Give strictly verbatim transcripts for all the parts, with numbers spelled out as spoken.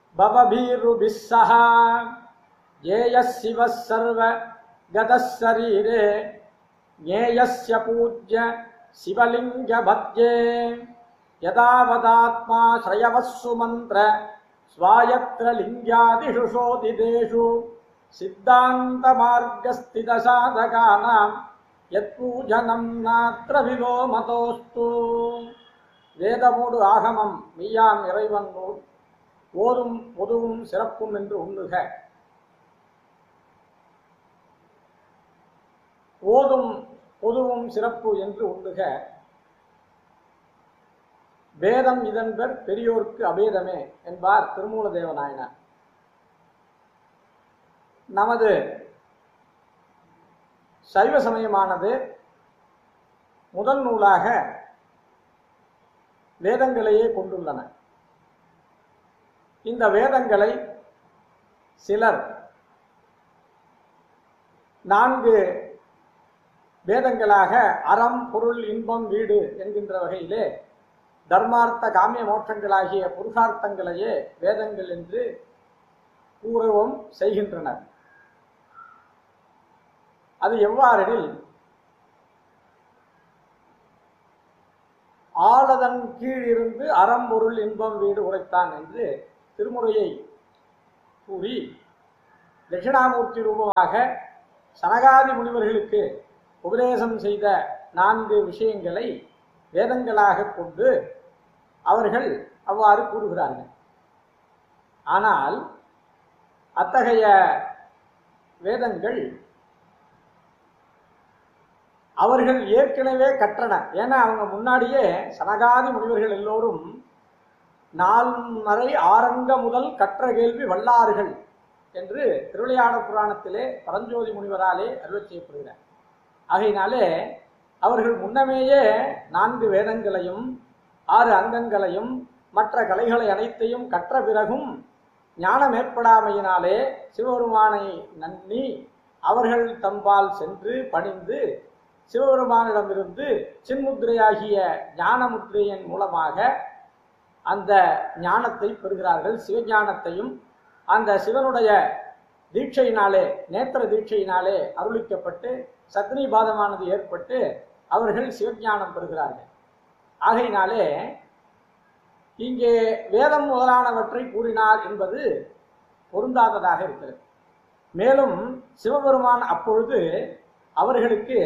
பவபீருபிஸ்ஸஹ ஏயஸ் சிவஸ் சர்வ கதஸ் சரீரே ஞேயஸ்ய பூஜ்ய சிவலிங்க பத்யே யதாவதாத்மா ஸ்ரயவஸ்ஸு மந்த்ர ஸ்வாயத்ர லிங்காதிஷு சோதிதேஷு சித்தாந்த மார்கஸ்தித சாதகானாம் யத் பூஜனம் நாத்ர விலோமதோஸ்து. வேதமோடு ஆகமம் மெய்யாம் இறைவன் நூல் ஓதும் பொதுவும் சிறப்பும் என்று உண்ணுக. ஓதும் பொதுவும் சிறப்பு என்று உண்ணுக. வேதம் இதன்பர் பெரியோர்க்கு அபேதமே என்பார் திருமூல தேவநாயனார். நமது சைவ சமயமானது முதல் நூலாக வேதங்களையே கொண்டுள்ளன. இந்த வேதங்களை சிலர் நான்கு வேதங்களாக அறம், பொருள், இன்பம், வீடு என்கின்ற வகையிலே தர்மார்த்த காமிய மோட்சங்களாகிய புருஷார்த்தங்களையே வேதங்கள் என்று கூறவும் செய்கின்றனர். அது எவ்வாறெனில், ஆளதன் கீழ் இருந்து அறம், பொருள், இன்பம், வீடு உரைத்தான் என்று திருமுறையை கூறி தட்சிணாமூர்த்தி ரூபமாக சனகாதி முனிவர்களுக்கு உபதேசம் செய்த நான்கு விஷயங்களை வேதங்களாக கொண்டு அவர்கள் அவ்வாறு கூறுகிறார்கள். ஆனால் அத்தகைய வேதங்கள் அவர்கள் ஏற்கனவே கற்றன. ஏன்னா அவங்க முன்னாடியே சனகாதி முனிவர்கள் எல்லோரும் நால்மறை ஆரங்க முதல் கற்ற கேள்வி வல்லார்கள் என்று திருவிளையாடற் புராணத்திலே பரஞ்சோதி முனிவராலே அருளச் செய்யப்படுகிறார். ஆகையினாலே அவர்கள் முன்னமேயே நான்கு வேதங்களையும் ஆறு அங்கங்களையும் மற்ற கலைகளை அனைத்தையும் கற்ற பிறகும் ஞானம் ஏற்படாமையினாலே சிவபெருமானை நன்னி அவர்கள் தம்பால் சென்று பணிந்து சிவபெருமானிடமிருந்து சின்முத்திரையாகிய ஞான முத்திரையின் மூலமாக அந்த ஞானத்தை பெறுகிறார்கள். சிவஞானத்தையும் அந்த சிவனுடைய தீட்சையினாலே, நேத்திர தீட்சையினாலே அருளிக்கப்பட்டு சத்னிபாதமானது ஏற்பட்டு அவர்கள் சிவஞானம் பெறுகிறார்கள். ஆகையினாலே இங்கே வேதம் முதலானவற்றை கூறினார் என்பது பொருந்தாததாக இருக்கிறது. மேலும் சிவபெருமான் அப்பொழுது அவர்களுக்கு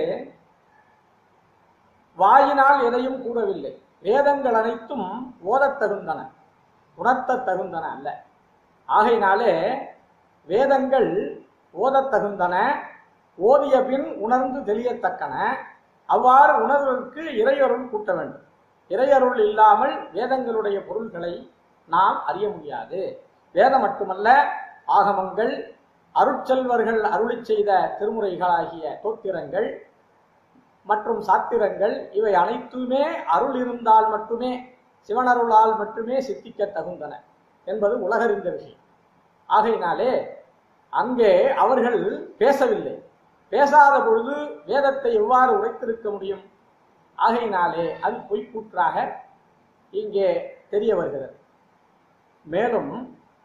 வாயினால் எதையும் கூறவில்லை. வேதங்கள் அனைத்தும் ஓதத் தகுந்தன, உணர்த்த தகுந்தன அல்ல. ஆகையினாலே வேதங்கள் ஓதத் தகுந்தன, ஓதிய பின் உணர்ந்து தெளியத்தக்கன. அவ்வாறு உணர்வதற்கு இறையருள் கூட்ட வேண்டும். இறையருள் இல்லாமல் வேதங்களுடைய பொருள்களை நாம் அறிய முடியாது. வேதம் மட்டுமல்ல, ஆகமங்கள், அருட்செல்வர்கள் அருளி செய்த திருமுறைகளாகிய தோத்திரங்கள் மற்றும் சாத்திரங்கள் இவை அனைத்துமே அருள் இருந்தால் மட்டுமே, சிவனருளால் மட்டுமே சித்திக்க தகுந்தன என்பது உலகறிந்த விஷயம். ஆகையினாலே அங்கே அவர்கள் பேசவில்லை. பேசாத பொழுது வேதத்தை எவ்வாறு உரைத்திருக்க முடியும்? ஆகையினாலே அது பொய்க்கூற்றாக இங்கே தெரிய வருகிறது. மேலும்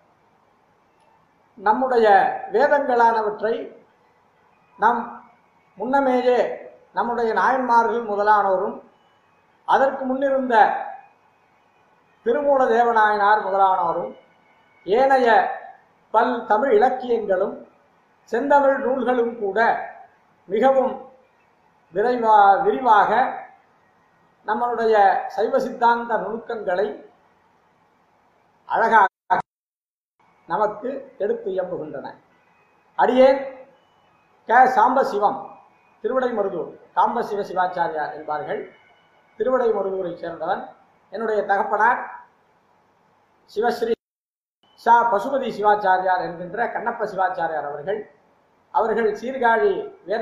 நம்முடைய வேதங்களானவற்றை நம் முன்னமேயே நம்முடைய நாயன்மார்கள் முதலானோரும் அதற்கு முன்னிருந்த திருமூல தேவநாயனார் முதலானோரும் ஏனைய பல் தமிழ் இலக்கியங்களும் செந்தமிழ் நூல்களும் கூட மிகவும் விரைவா விரிவாக நம்மளுடைய சைவ சித்தாந்த நுணுக்கங்களை அழகாக நமக்கு எடுத்து இயம்புகின்றன. அடியேன் க சாம்பசிவம், திருவிடைமருதூர் சாம்பசிவ சிவாச்சாரியார் என்பார்கள். திருவிடைமருதூரை சேர்ந்தவன். என்னுடைய தகப்பனார் சிவஸ்ரீ சா பசுபதி சிவாச்சாரியார் என்கின்ற கண்ணப்ப சிவாச்சாரியார் அவர்கள். அவர்கள் சீர்காழி வேத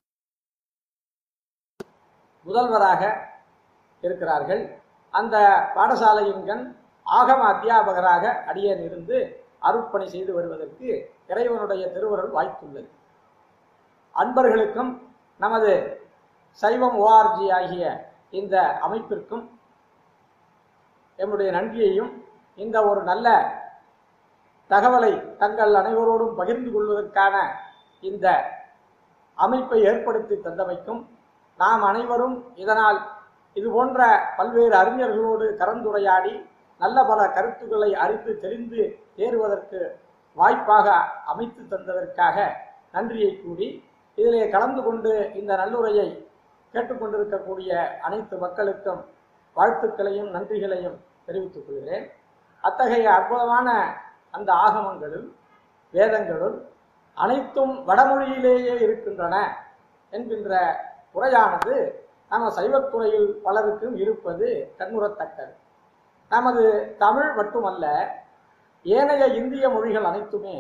முதல்வராக இருக்கிறார்கள். அந்த பாடசாலையின் கண் ஆகம அத்தியாபகராக அடியேன் இருந்து அருட்பணி செய்து வருவதற்கு இறைவனுடைய திருவருள் வாய்ப்புள்ளது. அன்பர்களுக்கும் நமது சைவம் ஓஆர்ஜி ஆகிய இந்த அமைப்பிற்கும் எம்முடைய நன்றியையும், இந்த ஒரு நல்ல தகவலை தங்கள் அனைவரோடும் பகிர்ந்து கொள்வதற்கான இந்த அமைப்பை ஏற்படுத்தி தந்தமைக்கும், நாம் அனைவரும் இதனால் இது போன்ற பல்வேறு அறிஞர்களோடு கலந்துரையாடி நல்ல பல கருத்துக்களை அறிந்து தெரிந்து தேறுவதற்கு வாய்ப்பாக அமைத்து தந்ததற்காக நன்றியை கூறி, இதிலே கலந்து கொண்டு இந்த நல்லுரையை கேட்டுக்கொண்டிருக்கக்கூடிய அனைத்து மக்களுக்கும் வாழ்த்துக்களையும் நன்றிகளையும் தெரிவித்துக் கொள்கிறேன். அத்தகைய அற்புதமான அந்த ஆகமங்களுள் வேதங்களுள் அனைத்தும் வடமொழியிலேயே இருக்கின்றன என்கின்ற துறையானது நம்ம சைவத்துறையில் பலருக்கும் இருப்பது கண்ணுறத்தக்கது. நமது தமிழ் மட்டுமல்ல, ஏனைய இந்திய மொழிகள் அனைத்துமே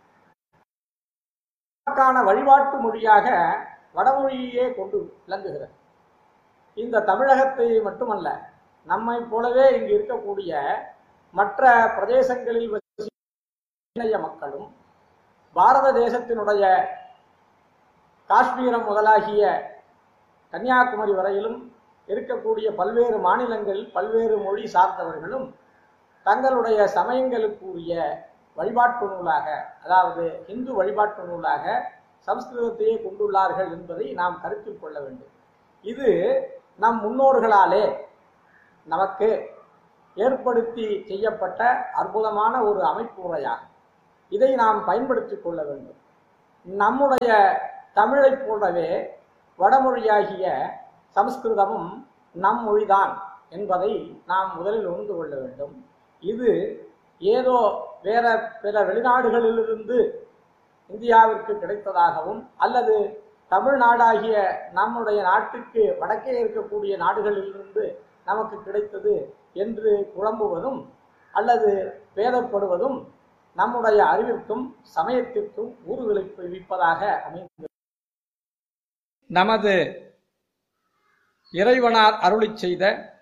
வழிபாட்டு மொழியாக வடமொழியே கொண்டு விளங்குகிறது. இந்த தமிழகத்தை மட்டுமல்ல, நம்மை போலவே இங்கு இருக்கக்கூடிய மற்ற பிரதேசங்களில் ஏனைய மக்களும் பாரத தேசத்தினுடைய காஷ்மீரம் முதலாகிய கன்னியாகுமரி வரையிலும் இருக்கக்கூடிய பல்வேறு மாநிலங்கள் பல்வேறு மொழி சார்ந்தவர்களும் தங்களுடைய சமயங்களுக்குரிய வழிபாட்டு நூலாக, அதாவது இந்து வழிபாட்டு நூலாக சம்ஸ்கிருதத்தையே கொண்டுள்ளார்கள் என்பதை நாம் கருத்தில் கொள்ள வேண்டும். இது நம் முன்னோர்களாலே நமக்கு ஏற்படுத்தி செய்யப்பட்ட அற்புதமான ஒரு அமைப்பு முறையாகும். இதை நாம் பயன்படுத்திக் கொள்ள வேண்டும். நம்முடைய தமிழை போலவே வடமொழியாகிய சமஸ்கிருதமும் நம் மொழிதான் என்பதை நாம் முதலில் உணர்ந்து கொள்ள வேண்டும். இது ஏதோ வேற பிற வெளிநாடுகளிலிருந்து இந்தியாவிற்கு கிடைத்ததாகவும் அல்லது தமிழ்நாடாகிய நம்முடைய நாட்டுக்கு வடக்கே இருக்கக்கூடிய நாடுகளிலிருந்து நமக்கு கிடைத்தது என்று குழம்புவதும் அல்லது பேதப்படுவதும் நம்முடைய அறிவிற்கும் சமயத்திற்கும் ஊறுவிளைப்பு விப்பதாக அமைந்தது. நமது இறைவனார் அருளி செய்த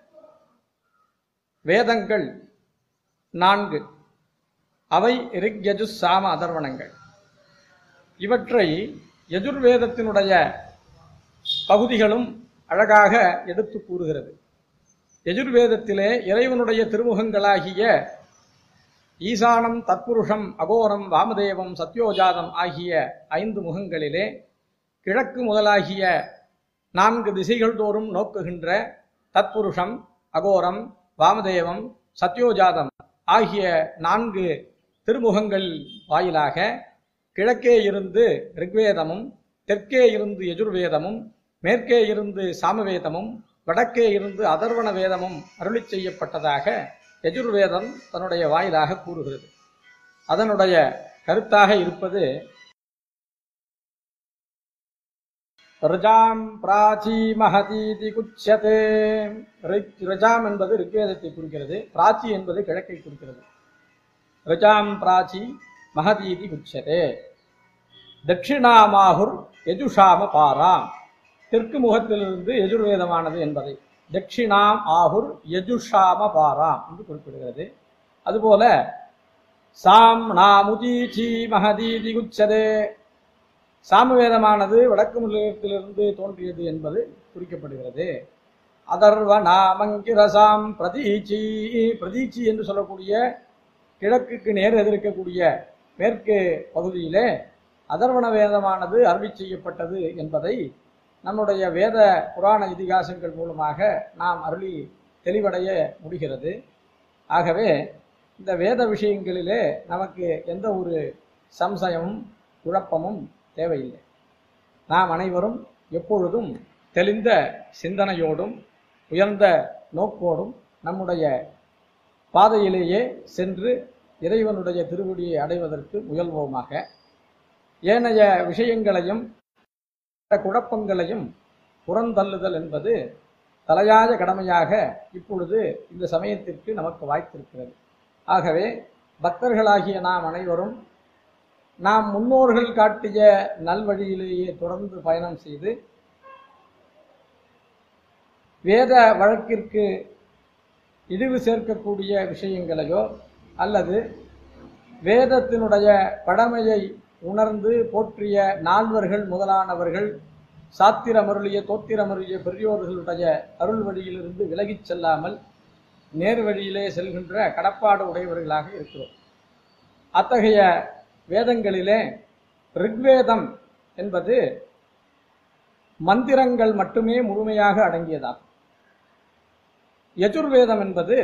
வேதங்கள் நான்கு. அவை ரிக் யஜு சாம அதர்வணங்கள். இவற்றை யஜுர்வேதத்தினுடைய பகுதிகளும் அழகாக எடுத்து கூறுகிறது. யஜுர்வேதத்திலே இறைவனுடைய திருமுகங்களாகிய ஈசானம், தத்புருஷம், அகோரம், வாமதேவம், சத்யோஜாதம் ஆகிய ஐந்து முகங்களிலே கிழக்கு முதலாகிய நான்கு திசைகள் தோறும் நோக்குகின்ற தத்புருஷம், அகோரம், வாமதேவம், சத்யோஜாதம் ஆகிய நான்கு திருமுகங்கள் வாயிலாக கிழக்கே இருந்து ரிக்வேதமும், தெற்கே இருந்து யஜுர்வேதமும், மேற்கே இருந்து சாமவேதமும், வடக்கே இருந்து அதர்வண வேதமும் அருளி செய்யப்பட்டதாக யஜுர்வேதம் தன்னுடைய வாயிலாக கூறுகிறது. அதனுடைய கருத்தாக இருப்பது ரிஜாம் பிராச்சி மஹதீதி குச்யதே. ரிஜாம் என்பது ரிக்வேதத்தை குறிக்கிறது, பிராச்சி என்பது கிழக்கை குறிக்கிறது. ரிஜாம் பிராச்சி மஹதீதி குச்யதே. தட்சிணாமாகுர் யஜுஷாம பாராம். தெற்கு முகத்திலிருந்து யஜுர்வேதமானது என்பதை தட்சிணாம் ஆகுர் யஜுஷாம பாராம் என்று குறிப்பிடுகிறது. அதுபோல சாம் நாமுதீச்சி மஹதீதி குச்சதே. சாமவேதமானது வடக்கு முகத்திலிருந்து தோன்றியது என்பது குறிக்கப்படுகிறது. அதர்வ நாமங்கிரசாம் பிரதீச்சி. பிரதீச்சி என்று சொல்லக்கூடிய கிழக்குக்கு நேர் எதிர்க்கக்கூடிய மேற்கு பகுதியிலே அதர்வண வேதமானது அருளி செய்யப்பட்டது என்பதை நம்முடைய வேத புராண இதிகாசங்கள் மூலமாக நாம் அருளி தெளிவடைய முடிகிறது. ஆகவே இந்த வேத விஷயங்களிலே நமக்கு எந்த ஒரு சம்சயமும் குழப்பமும் தேவையில்லை. நாம் அனைவரும் எப்பொழுதும் தெளிந்த சிந்தனையோடும் உயர்ந்த நோக்கோடும் நம்முடைய பாதையிலேயே சென்று இறைவனுடைய திருவடியை அடைவதற்கு முயல்வோமாக. ஏனைய விஷயங்களையும் குழப்பங்களையும் புறந்தள்ளுதல் என்பது தலையாய கடமையாக இப்பொழுது இந்த சமயத்திற்கு நமக்கு வாய்த்திருக்கிறது. ஆகவே பக்தர்களாகிய நாம் அனைவரும் நாம் முன்னோர்கள் காட்டிய நல்வழியிலேயே தொடர்ந்து பயணம் செய்து வேத வழக்கிற்கு இழிவு சேர்க்கக்கூடிய விஷயங்களையோ அல்லது வேதத்தினுடைய பழமையை உணர்ந்து போற்றிய நால்வர்கள் முதலானவர்கள் சாத்திரமருளிய தோத்திரமருளிய பெரியோர்களுடைய அருள் வழியிலிருந்து விலகிச் செல்லாமல் நேர் வழியிலே செல்கின்ற கடப்பாடு உடையவர்களாக இருக்கிறோம். அத்தகைய வேதங்களிலே ரிக்வேதம் என்பது மந்திரங்கள் மட்டுமே முழுமையாக அடங்கியதாகும். யஜுர்வேதம் என்பது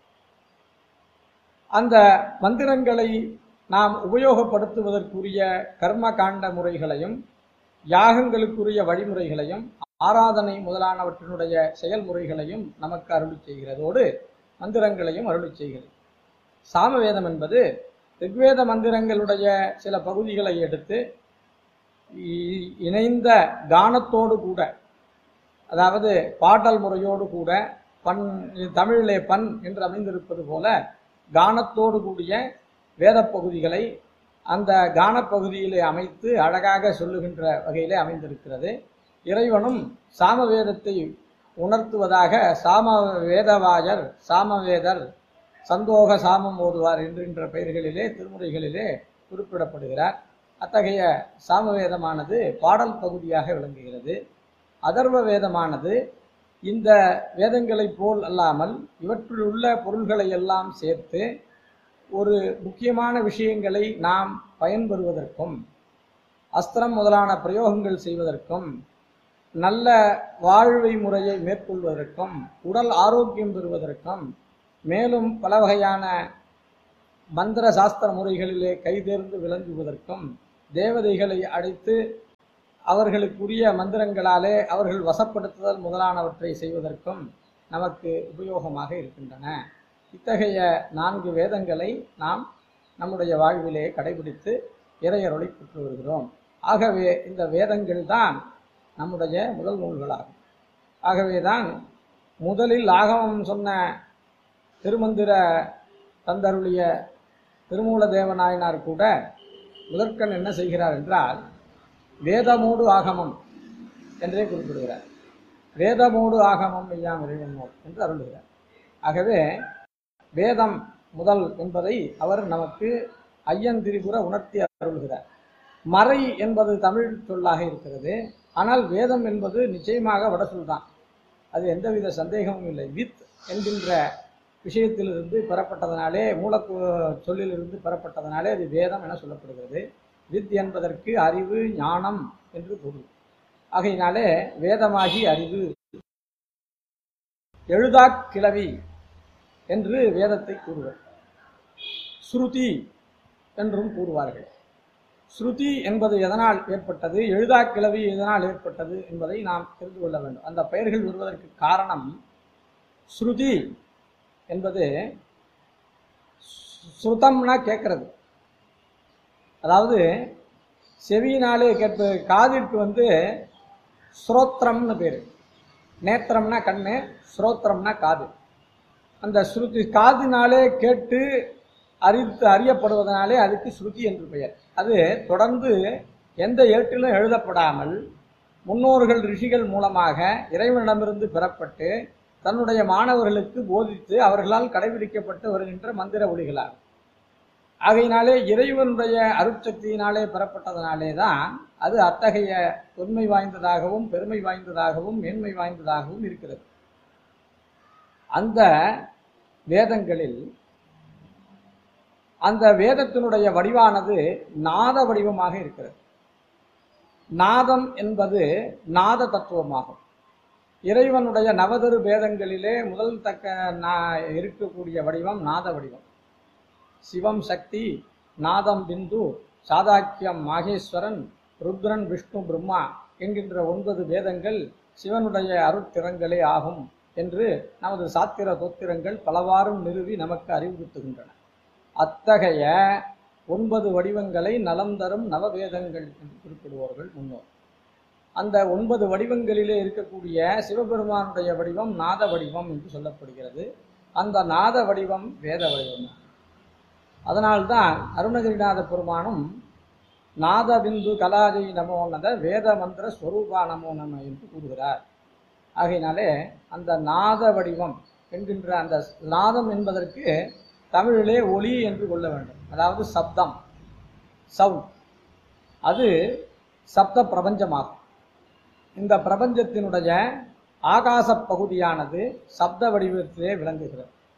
அந்த மந்திரங்களை நாம் உபயோகப்படுத்துவதற்குரிய கர்ம காண்ட முறைகளையும் யாகங்களுக்குரிய வழிமுறைகளையும் ஆராதனை முதலானவற்றினுடைய செயல்முறைகளையும் நமக்கு அருளி செய்கிறதோடு மந்திரங்களையும் அருளி செய்கிறது. சாமவேதம் என்பது ரிக்வேத மந்திரங்களுடைய சில பகுதிகளை எடுத்து இணைந்த கானத்தோடு கூட, அதாவது பாடல் முறையோடு கூட, பண் தமிழிலே பண் என்று அமைந்திருப்பது போல கானத்தோடு கூடிய வேத பகுதிகளை அந்த கானப்பகுதியிலே அமைத்து அழகாக சொல்லுகின்ற வகையிலே அமைந்திருக்கிறது. இறைவனும் சாமவேதத்தை உணர்த்துவதாக சாம வேதவாயர், சாமவேதர், சந்தோக சாமம் ஓதுவார் என்கின்ற பெயர்களிலே திருமுறைகளிலே குறிப்பிடப்படுகிறார். அத்தகைய சாமவேதமானது பாடல் பகுதியாக விளங்குகிறது. அதர்வ வேதமானது இந்த வேதங்களைப் போல் அல்லாமல் இவற்றில் உள்ள பொருள்களை எல்லாம் சேர்த்து ஒரு முக்கியமான விஷயங்களை நாம் பயன்பெறுவதற்கும் அஸ்திரம் முதலான பிரயோகங்கள் செய்வதற்கும் நல்ல வாழ்வை முறையை மேற்கொள்வதற்கும் உடல் ஆரோக்கியம் பெறுவதற்கும் மேலும் பல வகையான மந்திர சாஸ்திர முறைகளிலே கைதேர்ந்து விளங்குவதற்கும் தேவதைகளை அழைத்து அவர்களுக்குரிய மந்திரங்களாலே அவர்கள் வசப்படுத்துதல் முதலானவற்றை செய்வதற்கும் நமக்கு உபயோகமாக இருக்கின்றன. இத்தகைய நான்கு வேதங்களை நாம் நம்முடைய வாழ்விலே கடைபிடித்து இறையருளை பெற்று வருகிறோம். ஆகவே இந்த வேதங்கள் தான் நம்முடைய முதல் நூல்களாகும். ஆகவேதான் முதலில் ஆகமம் சொன்ன திருமந்திர தந்தருளிய திருமூல தேவநாயனார் கூட முதற்கண் என்ன செய்கிறார் என்றால் வேதமோடு ஆகமம் என்றே குறிப்பிடுகிறார். வேதமோடு ஆகமம் ஐயாம் இறைவனோடு என்று அருளுகிறார். ஆகவே வேதம் முதல் என்பதை அவர் நமக்கு ஐயன் திரிபுர உணர்த்தி அருள்கிறார். மறை என்பது தமிழ் சொல்லாக இருக்கிறது. ஆனால் வேதம் என்பது நிச்சயமாக வடசொல் தான். அது எந்தவித சந்தேகமும் இல்லை. வித் என்கின்ற விஷயத்திலிருந்து பெறப்பட்டதனாலே, மூல சொல்லிலிருந்து பெறப்பட்டதனாலே அது வேதம் என சொல்லப்படுகிறது. வித் என்பதற்கு அறிவு, ஞானம் என்று பொருள். ஆகையினாலே வேதமாகி அறிவு, எழுதா கிளவி என்று வேதத்தை கூறுவர். ஸ்ருதி என்றும் கூறுவார்கள். ஸ்ருதி என்பது எதனால் ஏற்பட்டது, எழுதா கிளவி எதனால் ஏற்பட்டது என்பதை நாம் தெரிந்து கொள்ள வேண்டும். அந்த பெயர்கள் வருவதற்கு காரணம், ஸ்ருதி என்பது ஸ்ருதம்னா கேட்கறது, அதாவது செவியினாலே கேட்பது. காதிற்கு வந்து ஸ்ரோத்திரம்னு பேர். நேத்திரம்னா கண்ணு, ஸ்ரோத்திரம்னா காது. அந்த ஸ்ருதி காதினாலே கேட்டு அறித்து அறியப்படுவதனாலே அதுக்கு ஸ்ருதி என்று பெயர். அது தொடர்ந்து எந்த ஏட்டிலும் எழுதப்படாமல் முன்னோர்கள் ரிஷிகள் மூலமாக இறைவனிடமிருந்து பெறப்பட்டு தன்னுடைய மாணவர்களுக்கு போதித்து அவர்களால் கடைபிடிக்கப்பட்டு வருகின்ற மந்திர ஒலிகளாகும். ஆகையினாலே இறைவனுடைய அருட்சக்தியினாலே பெறப்பட்டதனாலே தான் அது அத்தகைய தொன்மை வாய்ந்ததாகவும் பெருமை வாய்ந்ததாகவும் மேன்மை வாய்ந்ததாகவும் இருக்கிறது. அந்த வேதங்களில் அந்த வேதத்தினுடைய வடிவானது நாத வடிவமாக இருக்கிறது. நாதம் என்பது நாத தத்துவமாகும். இறைவனுடைய நவதரு வேதங்களிலே முதல் தக்க இருக்கக்கூடிய வடிவம் நாத வடிவம். சிவம் சக்தி, நாதம் பிந்து, சாதாக்கியம் மாகேஸ்வரன், ருத்ரன் விஷ்ணு பிரம்மா என்கின்ற ஒன்பது வேதங்கள் சிவனுடைய அருட்திறங்களே ஆகும் என்று நமது சாத்திர தோத்திரங்கள் பலவாறும் நிறுவி நமக்கு அறிவுறுத்துகின்றன. அத்தகைய ஒன்பது வடிவங்களை நலம் தரும் நவவேதங்கள் என்று குறிப்பிடுவார்கள் முன்னோர். அந்த ஒன்பது வடிவங்களிலே இருக்கக்கூடிய சிவபெருமானுடைய வடிவம் நாத வடிவம் என்று சொல்லப்படுகிறது. அந்த நாத வடிவம் வேத வடிவம். அதனால்தான் அருணகிரிநாத பெருமானும் நாத பிந்து கலாஜை நமோ நத வேத மந்திர ஸ்வரூபா நமோ நம என்று கூறுகிறார். ஆகையினாலே அந்த நாத வடிவம் என்கின்ற அந்த நாதம் என்பதற்கு தமிழிலே ஒலி என்று கொள்ள வேண்டும். அதாவது சப்தம், சவுண்ட். அது சப்த பிரபஞ்சமாகும். இந்த பிரபஞ்சத்தினுடைய ஆகாச பகுதியானது சப்த வடிவத்திலே விளங்குகிறது.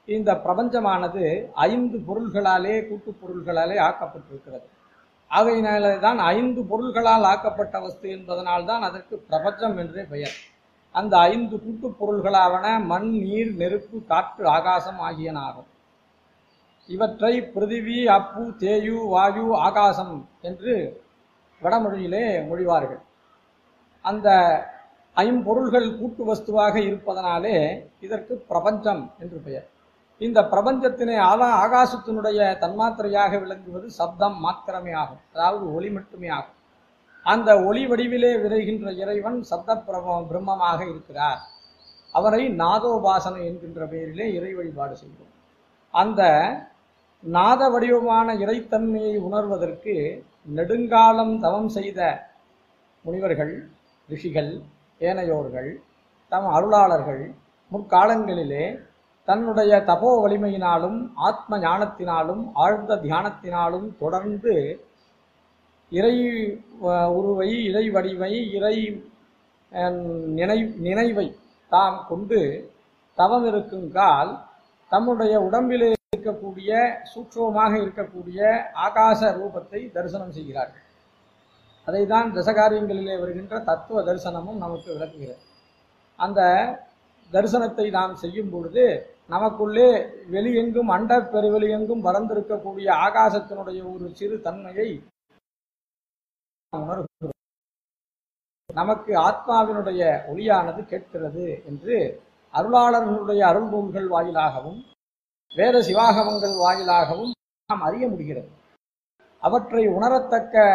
இந்த பிரபஞ்சமானது ஐந்து பொருள்களாலே கூட்டு பொருள்களாலே ஆக்கப்பட்டிருக்கிறது. ஆகையினாலே தான் ஐந்து பொருள்களால் ஆக்கப்பட்ட வஸ்து என்பதனால்தான் அதற்கு பிரபஞ்சம் என்றே பெயர். அந்த ஐந்து கூட்டு பொருள்களாவன மண், நீர், நெருப்பு, காற்று, ஆகாசம் ஆகியனாகும். இவற்றை பிருதிவி, அப்பு, தேயு, வாயு, ஆகாசம் என்று வடமொழியிலே மொழிவார்கள். அந்த ஐம்பொருள்கள் கூட்டு வஸ்துவாக இருப்பதனாலே இதற்கு பிரபஞ்சம் என்று பெயர். இந்த பிரபஞ்சத்தினை ஆலா ஆகாசத்தினுடைய தன்மாத்திரையாக விளங்குவது சப்தம் மாத்திரமே ஆகும், அதாவது ஒளி மட்டுமே ஆகும். அந்த ஒளி வடிவிலே விரைகின்ற இறைவன் சப்த பிரம பிரம்மமாக இருக்கிறார். அவரை நாதோபாசனை என்கின்ற பெயரிலே இறை வழிபாடு செய்கிறோம். அந்த நாத வடிவமான இறைத்தன்மையை உணர்வதற்கு நெடுங்காலம் தவம் செய்த முனிவர்கள், ரிஷிகள், ஏனையோர்கள், தம் அருளாளர்கள் முற்காலங்களிலே தன்னுடைய தபோ வலிமையினாலும் ஆத்ம ஞானத்தினாலும் ஆழ்ந்த தியானத்தினாலும் தொடர்ந்து இறை உருவை, இறை வடிவை, இறை நினை நினைவை தாம் கொண்டு தவம் இருக்கும் கால் தம்முடைய உடம்பிலே இருக்கக்கூடிய சூட்சமாக இருக்கக்கூடிய ஆகாச ரூபத்தை தரிசனம் செய்கிறார்கள். அதை தான் தசகாரியங்களிலே வருகின்ற தத்துவ தரிசனமும் நமக்கு விளக்குகிறது. அந்த தரிசனத்தை நாம் செய்யும் பொழுது நமக்குள்ளே வெளியெங்கும் அண்ட பெருவெளியெங்கும் பறந்திருக்கக்கூடிய ஆகாசத்தினுடைய ஒரு சிறு தன்மையை உணர்கிறோம். நமக்கு ஆத்மாவினுடைய ஒளியானது கேட்கிறது என்று அருளாளர்களுடைய அருள் நூல்கள் வாயிலாகவும் வேத சிவாகமங்கள் வாயிலாகவும் நாம் அறிய முடிகிறது. அவற்றை உணரத்தக்க